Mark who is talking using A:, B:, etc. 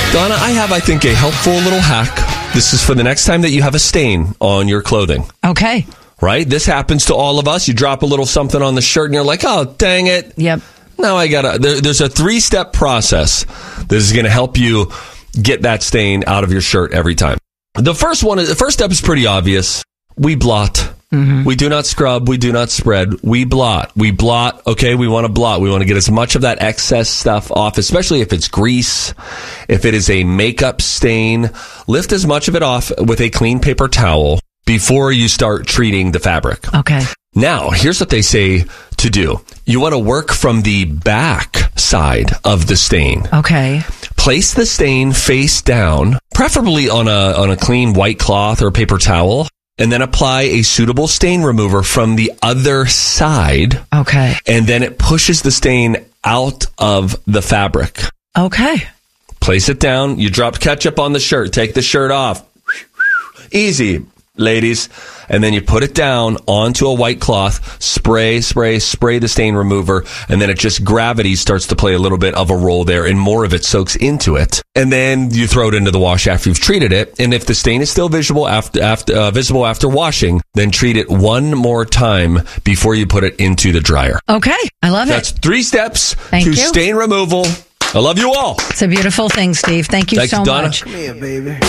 A: Donna, I think, a helpful little hack. This is for the next time that you have a stain on your clothing.
B: Okay.
A: Right? This happens to all of us. You drop a little something on the shirt and you're like, oh, dang it.
B: Yep.
A: Now there's a 3-step process that is going to help you get that stain out of your shirt every time. The first step is pretty obvious. We blot. Mm-hmm. We do not scrub. We do not spread. We blot. Okay, we want to blot. We want to get as much of that excess stuff off, especially if it's grease, if it is a makeup stain. Lift as much of it off with a clean paper towel before you start treating the fabric.
B: Okay.
A: Now, here's what they say to do. You want to work from the back side of the stain.
B: Okay.
A: Place the stain face down, preferably on a clean white cloth or paper towel. And then apply a suitable stain remover from the other side.
B: Okay.
A: And then it pushes the stain out of the fabric.
B: Okay.
A: Place it down. You dropped ketchup on the shirt. Take the shirt off. Easy, ladies. And then you put it down onto a white cloth. Spray the stain remover. And then gravity starts to play a little bit of a role there. And more of it soaks into it. And then you throw it into the wash after you've treated it. And if the stain is still visible after washing, then treat it one more time before you put it into the dryer.
B: Okay. I love it.
A: That's 3 steps
B: Thank
A: to
B: you.
A: Stain removal. I love you all.
B: It's a beautiful thing, Steve. Thank you
A: Thanks,
B: so
A: Donna.
B: much.
C: Come here, baby.